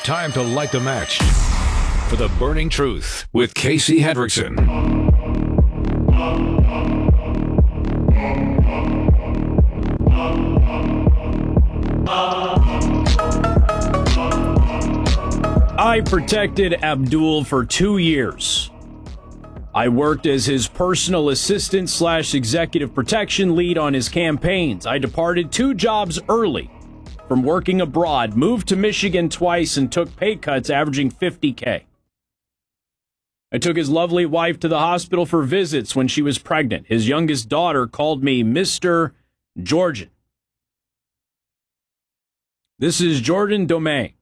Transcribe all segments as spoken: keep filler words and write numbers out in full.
Time to light the match for the burning truth with Casey Hendrickson. I protected Abdul for two years. I worked as his personal assistant slash executive protection lead on his campaigns. I departed two jobs early from working abroad, moved to Michigan twice, and took pay cuts averaging fifty K. I took his lovely wife to the hospital for visits when she was pregnant. His youngest daughter called me Mister Georgian. This is Jordan Domain.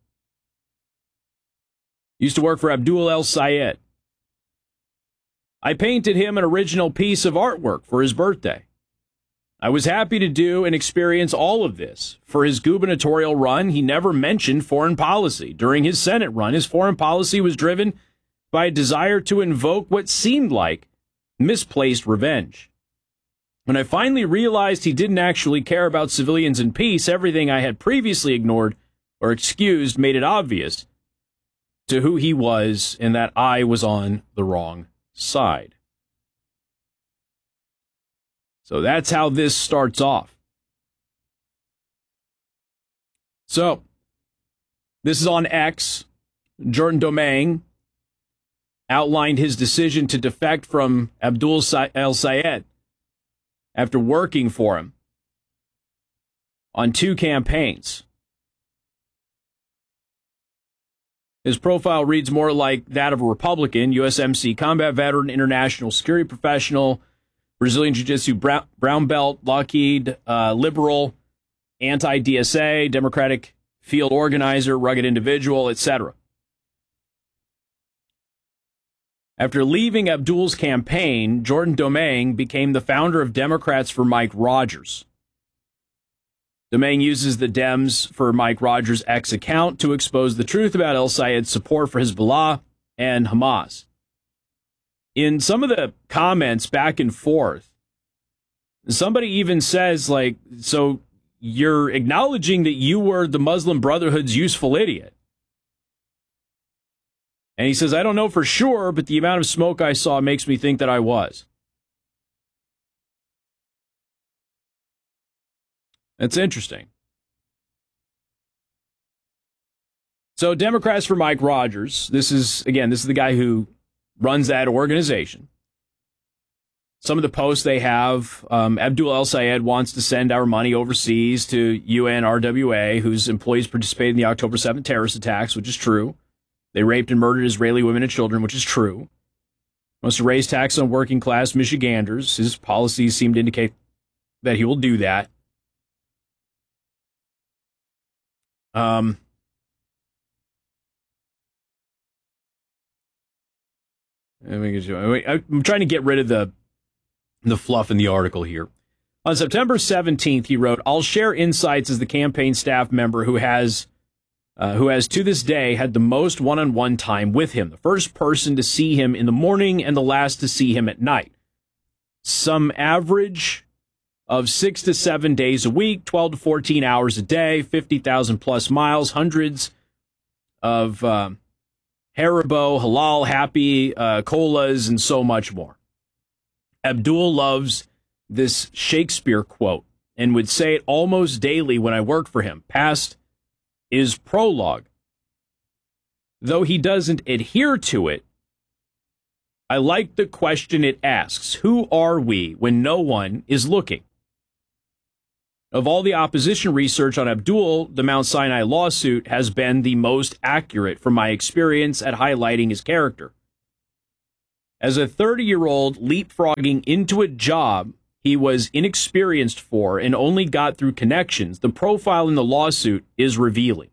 Used to work for Abdul El Sayed. I painted him an original piece of artwork for his birthday. I was happy to do and experience all of this. For his gubernatorial run, he never mentioned foreign policy. During his Senate run, his foreign policy was driven by a desire to invoke what seemed like misplaced revenge. When I finally realized he didn't actually care about civilians and peace, everything I had previously ignored or excused made it obvious to who he was and that I was on the wrong side. So that's how this starts off. So, this is on X. Jordan Domain outlined his decision to defect from Abdul El Sayed after working for him on two campaigns. His profile reads more like that of a Republican, U S M C combat veteran, international security professional, Brazilian Jiu-Jitsu brown, brown belt, Lockheed, uh, liberal, anti-D S A, Democratic field organizer, rugged individual, et cetera. After leaving Abdul's campaign, Jordan Domain became the founder of Democrats for Mike Rogers. Domain uses the Dems for Mike Rogers' X account to expose the truth about El Sayed's support for Hezbollah and Hamas. In some of the comments back and forth, somebody even says, like, so you're acknowledging that you were the Muslim Brotherhood's useful idiot. And he says, I don't know for sure, but the amount of smoke I saw makes me think that I was. That's interesting. So Democrats for Mike Rogers. This is, again, this is the guy who runs that organization. Some of the posts they have, um, Abdul El Sayed wants to send our money overseas to U N R W A, whose employees participated in the October seventh terrorist attacks, which is true. They raped and murdered Israeli women and children, which is true. Wants to raise tax on working class Michiganders. His policies seem to indicate that he will do that. Um, I'm trying to get rid of the the fluff in the article here. On September seventeenth, he wrote, I'll share insights as the campaign staff member who has uh, who has to this day had the most one-on-one time with him, the first person to see him in the morning and the last to see him at night. Some average of six to seven days a week, twelve to fourteen hours a day, fifty thousand plus miles, hundreds of uh, Haribo, Halal, Happy, uh, Colas, and so much more. Abdul loves this Shakespeare quote and would say it almost daily when I worked for him. Past is prologue. Though he doesn't adhere to it, I like the question it asks. Who are we when no one is looking? Of all the opposition research on Abdul, the Mount Sinai lawsuit has been the most accurate from my experience at highlighting his character. As a thirty-year-old leapfrogging into a job he was inexperienced for and only got through connections, the profile in the lawsuit is revealing.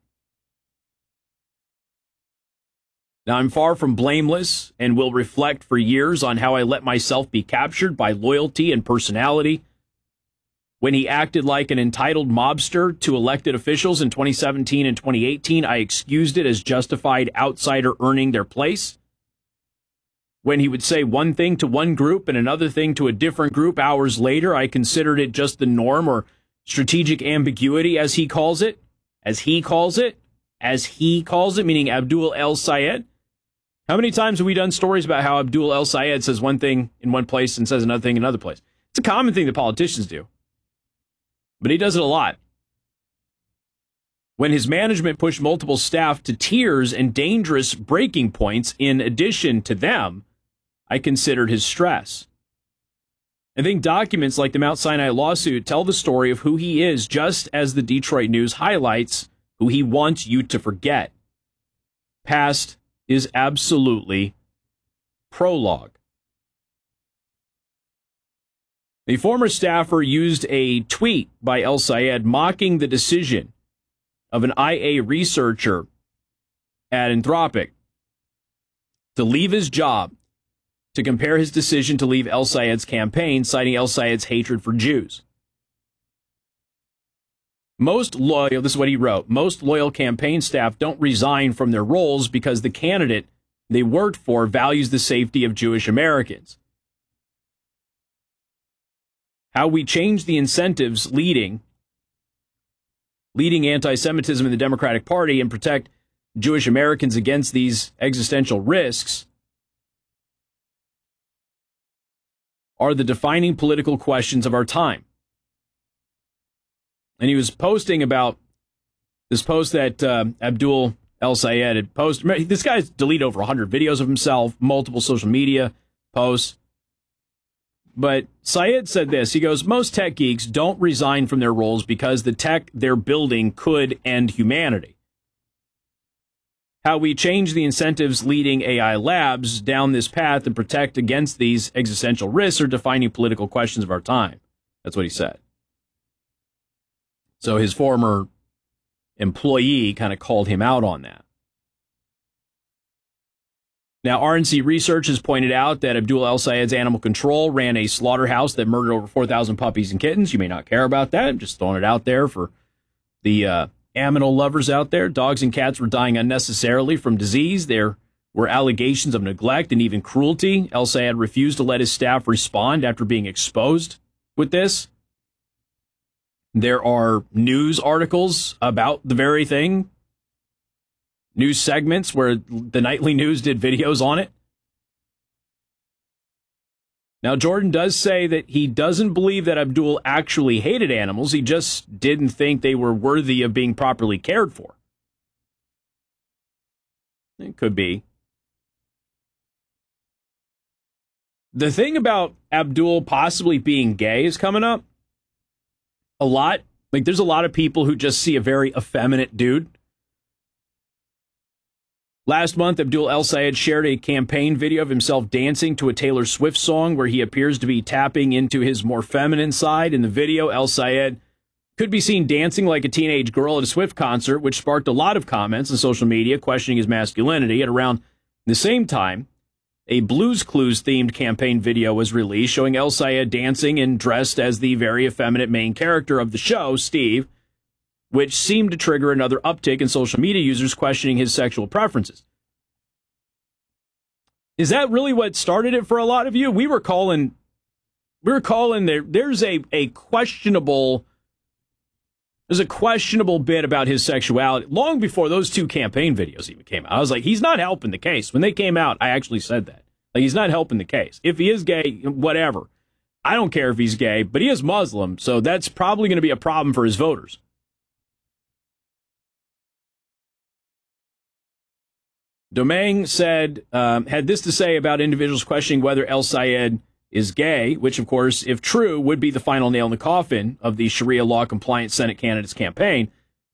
Now, I'm far from blameless and will reflect for years on how I let myself be captured by loyalty and personality. When he acted like an entitled mobster to elected officials in twenty seventeen and twenty eighteen, I excused it as justified outsider earning their place. When he would say one thing to one group and another thing to a different group hours later, I considered it just the norm or strategic ambiguity, as he calls it, as he calls it. as he calls it, meaning Abdul El-Sayed. How many times have we done stories about how Abdul El-Sayed says one thing in one place and says another thing in another place? It's a common thing that politicians do. But he does it a lot. When his management pushed multiple staff to tears and dangerous breaking points in addition to them, I considered his stress. I think documents like the Mount Sinai lawsuit tell the story of who he is, just as the Detroit News highlights who he wants you to forget. Past is absolutely prologue. A former staffer used a tweet by El-Sayed mocking the decision of an I A researcher at Anthropic to leave his job to compare his decision to leave El-Sayed's campaign, citing El-Sayed's hatred for Jews. Most loyal, this is what he wrote, most loyal campaign staff don't resign from their roles because the candidate they worked for values the safety of Jewish Americans. How we change the incentives leading, leading anti-Semitism in the Democratic Party and protect Jewish Americans against these existential risks are the defining political questions of our time. And he was posting about this post that uh, Abdul El-Sayed had posted. This guy's deleted over one hundred videos of himself, multiple social media posts. But Sayed said this. He goes, most tech geeks don't resign from their roles because the tech they're building could end humanity. How we change the incentives leading A I labs down this path and protect against these existential risks are defining political questions of our time. That's what he said. So his former employee kind of called him out on that. Now, R N C Research has pointed out that Abdul El-Sayed's Animal Control ran a slaughterhouse that murdered over four thousand puppies and kittens. You may not care about that. I'm just throwing it out there for the uh, animal lovers out there. Dogs and cats were dying unnecessarily from disease. There were allegations of neglect and even cruelty. El-Sayed refused to let his staff respond after being exposed with this. There are news articles about the very thing. News segments where the Nightly News did videos on it. Now, Jordan does say that he doesn't believe that Abdul actually hated animals. He just didn't think they were worthy of being properly cared for. It could be. The thing about Abdul possibly being gay is coming up a lot. Like, there's a lot of people who just see a very effeminate dude. Last month, Abdul El-Sayed shared a campaign video of himself dancing to a Taylor Swift song where he appears to be tapping into his more feminine side. In the video, El-Sayed could be seen dancing like a teenage girl at a Swift concert, which sparked a lot of comments on social media questioning his masculinity. At around the same time, a Blues Clues-themed campaign video was released showing El-Sayed dancing and dressed as the very effeminate main character of the show, Steve, which seemed to trigger another uptick in social media users questioning his sexual preferences. Is that really what started it for a lot of you? We were calling, we were calling there. There's a a questionable, there's a questionable bit about his sexuality long before those two campaign videos even came out. I was like, he's not helping the case. When they came out, I actually said that. Like, he's not helping the case. If he is gay, whatever. I don't care if he's gay, but he is Muslim, so that's probably going to be a problem for his voters. Domingue said, um, had this to say about individuals questioning whether El-Sayed is gay, which, of course, if true, would be the final nail in the coffin of the Sharia law-compliant Senate candidate's campaign.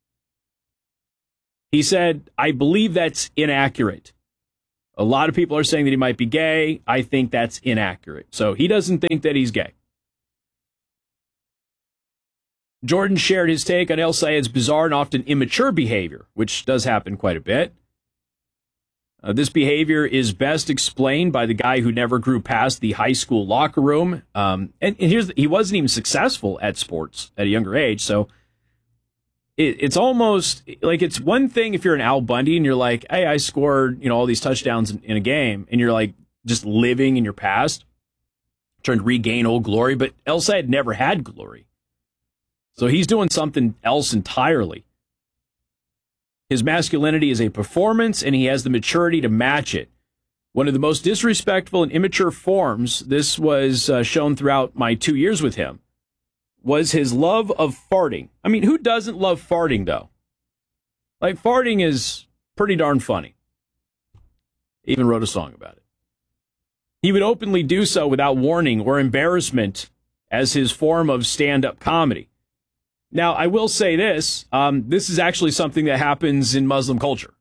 He said, I believe that's inaccurate. A lot of people are saying that he might be gay. I think that's inaccurate. So he doesn't think that he's gay. Jordan shared his take on El-Sayed's bizarre and often immature behavior, which does happen quite a bit. Uh, this behavior is best explained by the guy who never grew past the high school locker room. Um, and, and here's the, he wasn't even successful at sports at a younger age. So it, it's almost like it's one thing if you're an Al Bundy and you're like, hey, I scored, you know, all these touchdowns in, in a game, and you're like just living in your past, trying to regain old glory. But El-Sayed never had glory. So he's doing something else entirely. His masculinity is a performance, and he has the maturity to match it. One of the most disrespectful and immature forms, this was uh, shown throughout my two years with him, was his love of farting. I mean, who doesn't love farting, though? Like, farting is pretty darn funny. Even wrote a song about it. He would openly do so without warning or embarrassment as his form of stand-up comedy. Now, I will say this. Um, this is actually something that happens in Muslim culture.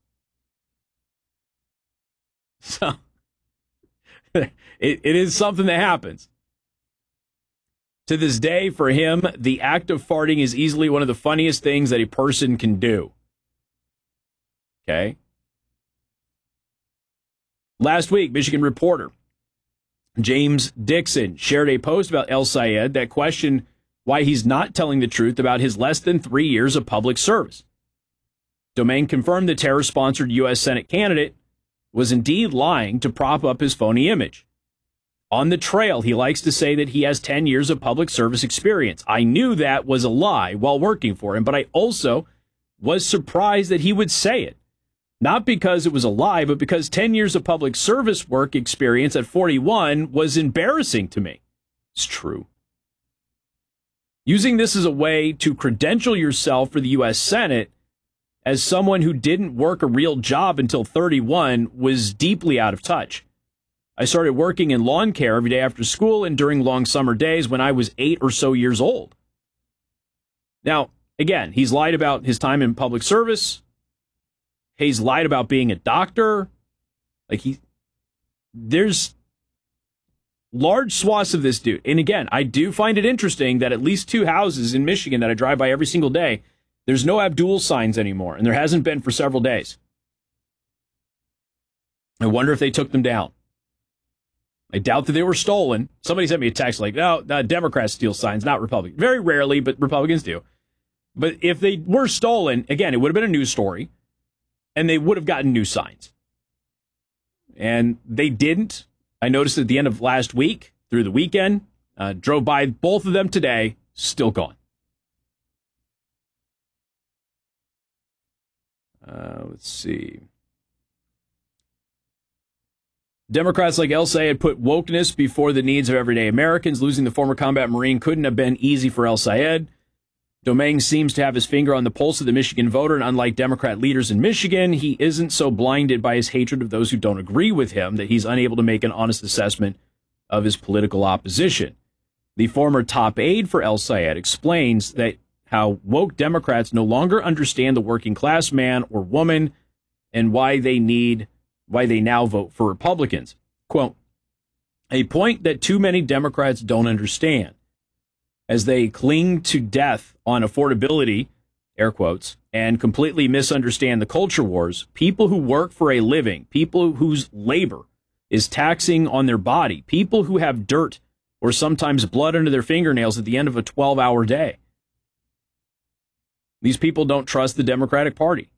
So, it, it is something that happens. To this day, for him, the act of farting is easily one of the funniest things that a person can do. Okay? Last week, Michigan reporter James Dixon shared a post about El Sayed that questioned why he's not telling the truth about his less than three years of public service. Domingue confirmed the terror-sponsored U S Senate candidate was indeed lying to prop up his phony image. On the trail, he likes to say that he has ten years of public service experience. I knew that was a lie while working for him, but I also was surprised that he would say it. Not because it was a lie, but because ten years of public service work experience at forty-one was embarrassing to me. It's true. Using this as a way to credential yourself for the U S Senate as someone who didn't work a real job until thirty-one was deeply out of touch. I started working in lawn care every day after school and during long summer days when I was eight or so years old. Now, again, he's lied about his time in public service. He's lied about being a doctor. Like he, there's large swaths of this dude. And again, I do find it interesting that at least two houses in Michigan that I drive by every single day, there's no Abdul signs anymore, and there hasn't been for several days. I wonder if they took them down. I doubt that they were stolen. Somebody sent me a text like, no, no Democrats steal signs, not Republicans. Very rarely, but Republicans do. But if they were stolen, again, it would have been a news story, and they would have gotten new signs. And they didn't. I noticed at the end of last week, through the weekend, uh, drove by both of them today, still gone. Uh, let's see. Democrats like El Sayed put wokeness before the needs of everyday Americans. Losing the former combat Marine couldn't have been easy for El Sayed. Domingue seems to have his finger on the pulse of the Michigan voter, and unlike Democrat leaders in Michigan, he isn't so blinded by his hatred of those who don't agree with him that he's unable to make an honest assessment of his political opposition. The former top aide for El Sayed explains that how woke Democrats no longer understand the working class man or woman and why they need, why they now vote for Republicans. Quote, a point that too many Democrats don't understand. As they cling to death on affordability, air quotes, and completely misunderstand the culture wars, people who work for a living, people whose labor is taxing on their body, people who have dirt or sometimes blood under their fingernails at the end of a twelve-hour day. These people don't trust the Democratic Party.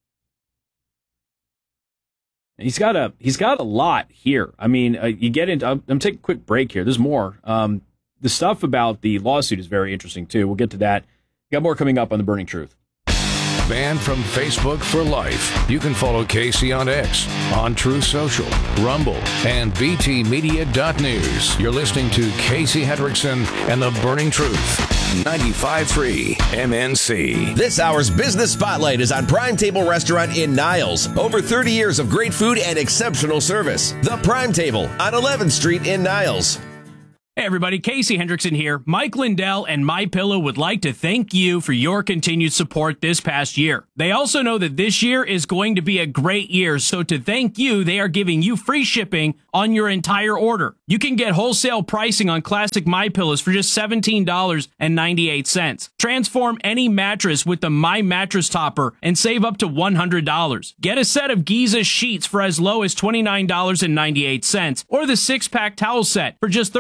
He's got a he's got a lot here. I mean, uh, you get into. I'm, I'm taking a quick break here. There's more. Um, the stuff about the lawsuit is very interesting too. We'll get to that. Got more coming up on The Burning Truth. Banned from Facebook for life. You can follow Casey on X, on Truth Social, Rumble, and B T Media dot news. You're listening to Casey Hendrickson and The Burning Truth, ninety-five point three M N C. This hour's Business Spotlight is on Prime Table Restaurant in Niles. Over thirty years of great food and exceptional service. The Prime Table on eleventh Street in Niles. Hey everybody, Casey Hendrickson here. Mike Lindell and MyPillow would like to thank you for your continued support this past year. They also know that this year is going to be a great year, so to thank you, they are giving you free shipping on your entire order. You can get wholesale pricing on classic MyPillows for just seventeen dollars and ninety-eight cents. Transform any mattress with the My Mattress Topper and save up to one hundred dollars. Get a set of Giza sheets for as low as twenty-nine dollars and ninety-eight cents, or the six-pack towel set for just thirty-nine dollars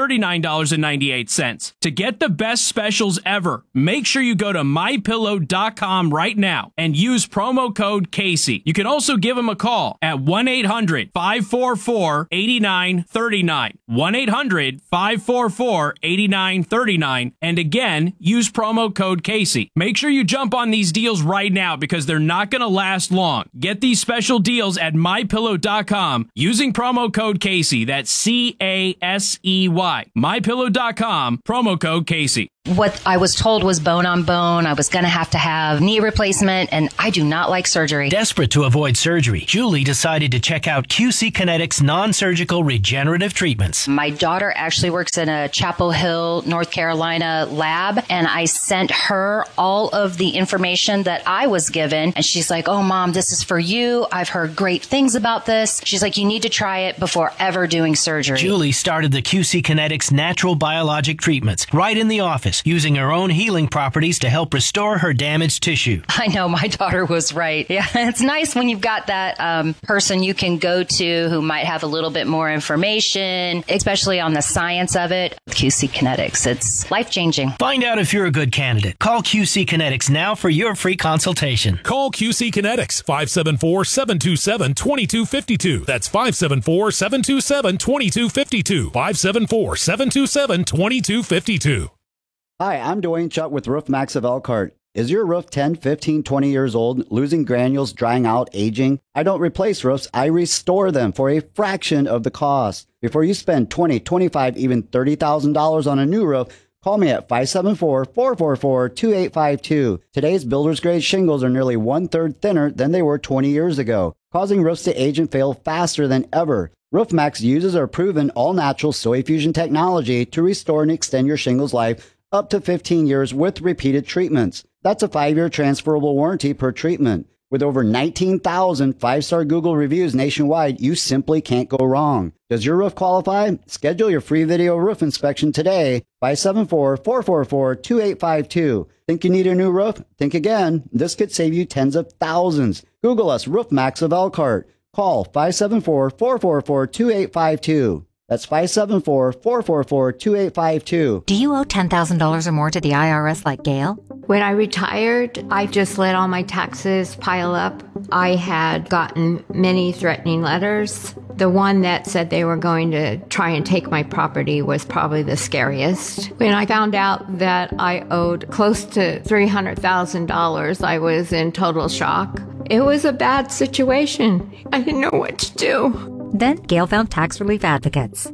dollars and ninety-eight cents. To get the best specials ever, make sure you go to my pillow dot com right now and use promo code Casey. You can also give them a call at one eight hundred five four four eight nine three nine. one eight hundred five four four eight nine three nine. And again, use promo code Casey. Make sure you jump on these deals right now because they're not going to last long. Get these special deals at my pillow dot com using promo code Casey. That's C A S E Y. my pillow dot com, promo code Casey. What I was told was bone on bone. I was going to have to have knee replacement, and I do not like surgery. Desperate to avoid surgery, Julie decided to check out Q C Kinetics non-surgical regenerative treatments. My daughter actually works in a Chapel Hill, North Carolina lab, and I sent her all of the information that I was given, and she's like, oh, Mom, this is for you. I've heard great things about this. She's like, you need to try it before ever doing surgery. Julie started the Q C Kinetics natural biologic treatments right in the office, using her own healing properties to help restore her damaged tissue. I know, my daughter was right. Yeah, it's nice when you've got that um, person you can go to who might have a little bit more information, especially on the science of it. Q C Kinetics, it's life-changing. Find out if you're a good candidate. Call Q C Kinetics now for your free consultation. Call Q C Kinetics, five seven four, seven two seven, two two five two. That's five seven four, seven two seven, two two five two. five seven four, seven two seven, two two five two. Hi, I'm Dwayne Chuck with Roof Max of Elkhart. Is your roof ten, fifteen, twenty years old, losing granules, drying out, aging? I don't replace roofs, I restore them for a fraction of the cost. Before you spend twenty thousand dollars, twenty-five thousand dollars, even thirty thousand dollars on a new roof, call me at five seven four, four four four, two eight five two. Today's builder's grade shingles are nearly one-third thinner than they were twenty years ago, causing roofs to age and fail faster than ever. RoofMax uses our proven all-natural soy fusion technology to restore and extend your shingles life up to fifteen years with repeated treatments. That's a five-year transferable warranty per treatment. With over nineteen thousand five-star Google reviews nationwide, you simply can't go wrong. Does your roof qualify? Schedule your free video roof inspection today. five seven four, four four four, two eight five two. Think you need a new roof? Think again. This could save you tens of thousands. Google us, Roof Max of Elkhart. Call five seven four, four four four, two eight five two. That's five seven four, four four four, two eight five two. Do you owe ten thousand dollars or more to the I R S like Gail? When I retired, I just let all my taxes pile up. I had gotten many threatening letters. The one that said they were going to try and take my property was probably the scariest. When I found out that I owed close to three hundred thousand dollars, I was in total shock. It was a bad situation. I didn't know what to do. Then Gail found tax relief advocates.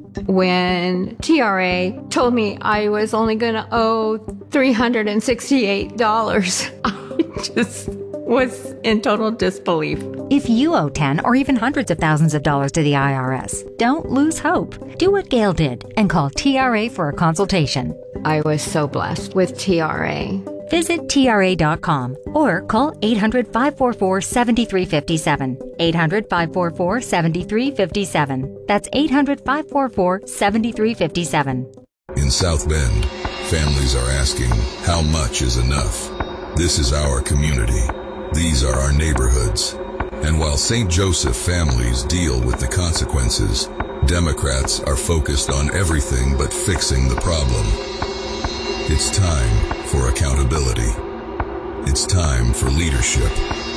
When T R A told me I was only going to owe three hundred sixty-eight dollars, I just was in total disbelief. If you owe ten or even hundreds of thousands of dollars to the I R S, don't lose hope. Do what Gail did and call T R A for a consultation. I was so blessed with T R A. Visit T R A dot com or call eight hundred, five four four, seven three five seven. eight hundred, five four four, seven three five seven. That's eight hundred, five four four, seven three five seven. In South Bend, families are asking, how much is enough? This is our community. These are our neighborhoods. And while Saint Joseph families deal with the consequences, Democrats are focused on everything but fixing the problem. It's time for accountability. It's time for leadership.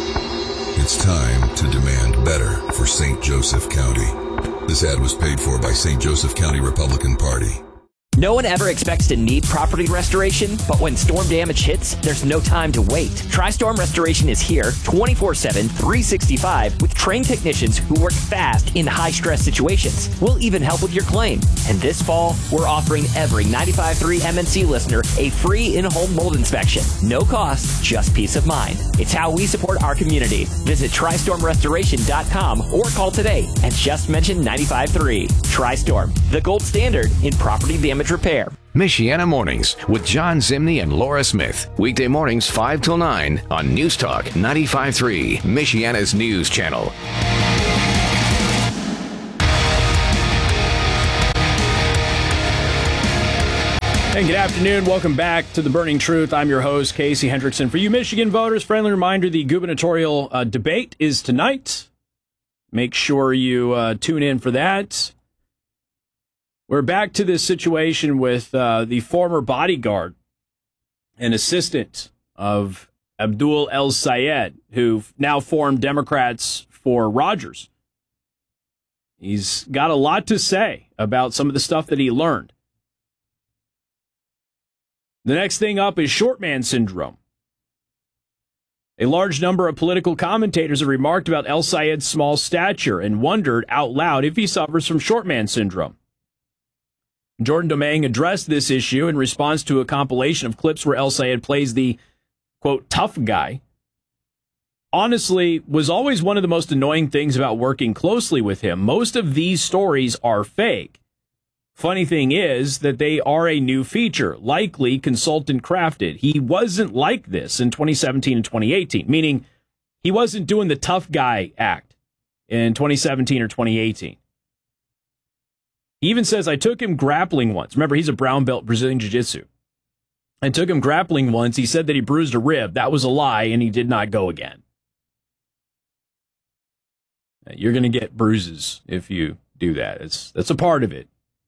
It's time to demand better for Saint Joseph County. This ad was paid for by Saint Joseph County Republican Party. No one ever expects to need property restoration, but when storm damage hits, there's no time to wait. TriStorm Restoration is here twenty-four seven, three sixty-five with trained technicians who work fast in high-stress situations. We'll even help with your claim. And this fall, we're offering every ninety-five point three M N C listener a free in-home mold inspection. No cost, just peace of mind. It's how we support our community. Visit tri storm restoration dot com or call today and just mention ninety-five point three. TriStorm, the gold standard in property damage repair. Michiana Mornings with John Zimney and Laura Smith. Weekday mornings five till nine on News Talk ninety-five point three, Michiana's news channel. And good afternoon. Welcome back to The Burning Truth. I'm your host, Casey Hendrickson. For you Michigan voters, friendly reminder, the gubernatorial uh, debate is tonight. Make sure you uh, tune in for that. We're back to this situation with uh, the former bodyguard and assistant of Abdul El-Sayed, who now formed Democrats for Rogers. He's got a lot to say about some of the stuff that he learned. The next thing up is short man syndrome. A large number of political commentators have remarked about El-Sayed's small stature and wondered out loud if he suffers from short man syndrome. Jordan Domingue addressed this issue in response to a compilation of clips where El-Sayed plays the, quote, tough guy. Honestly, was always one of the most annoying things about working closely with him. Most of these stories are fake. Funny thing is that they are a new feature, likely consultant crafted. He wasn't like this in twenty seventeen and twenty eighteen, meaning he wasn't doing the tough guy act in twenty seventeen or twenty eighteen. He even says, I took him grappling once. Remember, he's a brown belt Brazilian Jiu-Jitsu. I took him grappling once. He said that he bruised a rib. That was a lie, and he did not go again. You're going to get bruises if you do that. It's, that's a part of it.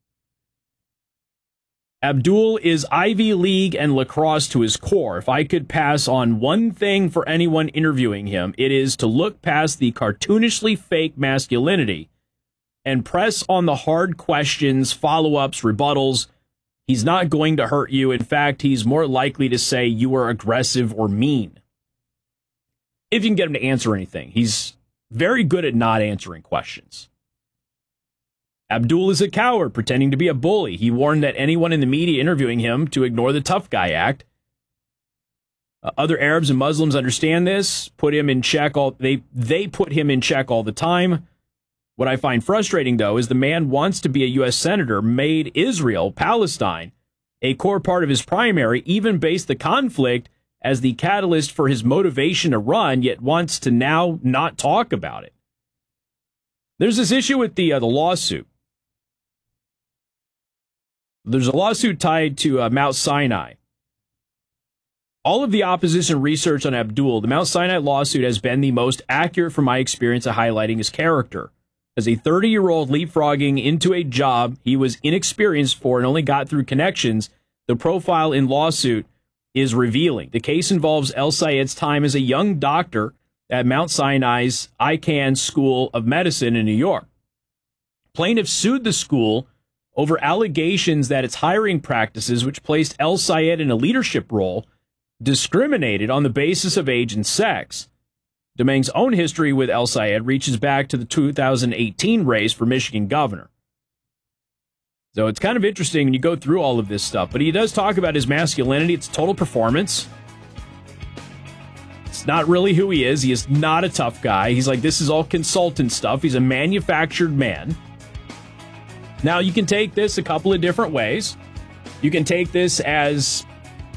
Abdul is Ivy League and lacrosse to his core. If I could pass on one thing for anyone interviewing him, it is to look past the cartoonishly fake masculinity and press on the hard questions, follow-ups, rebuttals. He's not going to hurt you. In fact, he's more likely to say you are aggressive or mean. If you can get him to answer anything. He's very good at not answering questions. Abdul is a coward pretending to be a bully. He warned that anyone in the media interviewing him to ignore the tough guy act. Uh, other Arabs and Muslims understand this, put him in check all they they put him in check all the time. What I find frustrating, though, is the man wants to be a U S senator, made Israel, Palestine, a core part of his primary, even based the conflict as the catalyst for his motivation to run, yet wants to now not talk about it. There's this issue with the uh, the lawsuit. There's a lawsuit tied to uh, Mount Sinai. All of the opposition research on Abdul, the Mount Sinai lawsuit has been the most accurate from my experience of highlighting his character. As a thirty-year-old leapfrogging into a job he was inexperienced for and only got through connections, the profile in lawsuit is revealing. The case involves El-Sayed's time as a young doctor at Mount Sinai's Icahn School of Medicine in New York. Plaintiffs sued the school over allegations that its hiring practices, which placed El-Sayed in a leadership role, discriminated on the basis of age and sex. Domingue's own history with El-Sayed reaches back to the two thousand eighteen race for Michigan governor. So it's kind of interesting when you go through all of this stuff, but he does talk about his masculinity. It's total performance. It's not really who he is. He is not a tough guy. He's like, this is all consultant stuff. He's a manufactured man. Now, you can take this a couple of different ways. You can take this as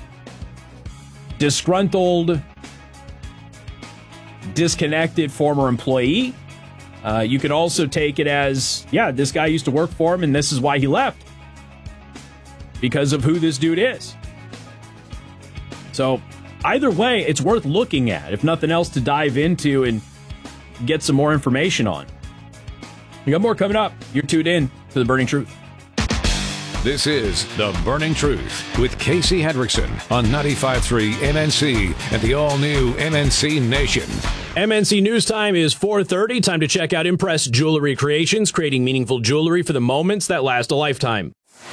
disgruntled, disconnected former employee. Uh, you could also take it as, yeah, this guy used to work for him, and this is why he left. Because of who this dude is. So, either way, it's worth looking at, if nothing else to dive into and get some more information on. We got more coming up. You're tuned in to The Burning Truth. This is The Burning Truth with Casey Hendrickson on ninety-five point three M N C and the all-new M N C Nation. M N C News Time is four thirty. Time to check out Impress Jewelry Creations, creating meaningful jewelry for the moments that last a lifetime.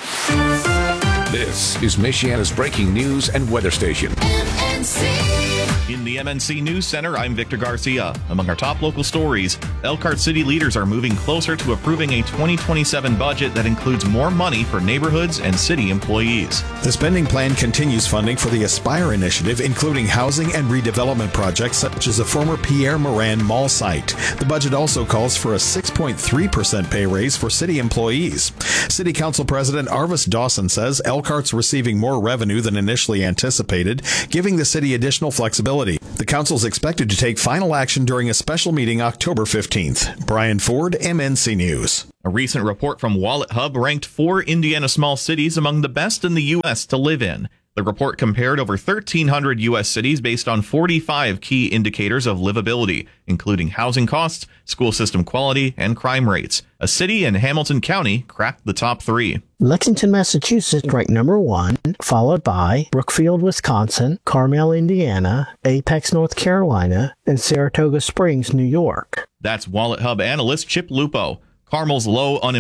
This is Michiana's breaking news and weather station. M N C. In the M N C News Center, I'm Victor Garcia. Among our top local stories, Elkhart City leaders are moving closer to approving a twenty twenty-seven budget that includes more money for neighborhoods and city employees. The spending plan continues funding for the Aspire initiative, including housing and redevelopment projects such as the former Pierre Moran Mall site. The budget also calls for a six point three percent pay raise for city employees. City Council President Arvis Dawson says Elkhart's receiving more revenue than initially anticipated, giving the city additional flexibility. The council is expected to take final action during a special meeting October fifteenth. Brian Ford, M N C News. A recent report from Wallet Hub ranked four Indiana small cities among the best in the U S to live in. The report compared over thirteen hundred U S cities based on forty-five key indicators of livability, including housing costs, school system quality, and crime rates. A city in Hamilton County cracked the top three. Lexington, Massachusetts ranked number one, followed by Brookfield, Wisconsin, Carmel, Indiana, Apex, North Carolina, and Saratoga Springs, New York. That's Wallet Hub analyst Chip Lupo. Carmel's low unemployment